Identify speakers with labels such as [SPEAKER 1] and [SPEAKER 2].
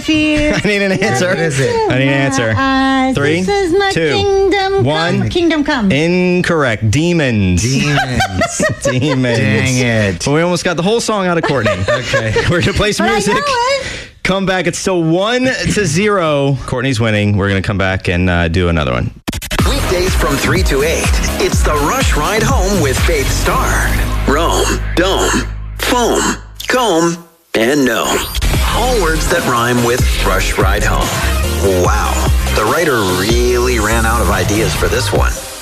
[SPEAKER 1] fear.
[SPEAKER 2] I need an answer.
[SPEAKER 3] What is it?
[SPEAKER 2] I need an answer. 3,
[SPEAKER 1] This is my
[SPEAKER 2] 2,
[SPEAKER 1] kingdom
[SPEAKER 2] 1.
[SPEAKER 1] come. Kingdom come.
[SPEAKER 2] Incorrect. Demons.
[SPEAKER 3] Demons.
[SPEAKER 2] Demons.
[SPEAKER 3] Dang it.
[SPEAKER 2] Well, we almost got the whole song out of Courtney.
[SPEAKER 3] Okay.
[SPEAKER 2] We're going to play some
[SPEAKER 1] But I
[SPEAKER 2] music.
[SPEAKER 1] know it.
[SPEAKER 2] Come back. It's still 1-0. Courtney's winning. We're going to come back and do another one.
[SPEAKER 4] Weekdays from 3 to 8. It's the Rush Ride Home with Faith Starr. Rome, dome, foam, comb, and gnome. All words that rhyme with Rush Ride Home. Wow. The writer really ran out of ideas for this one.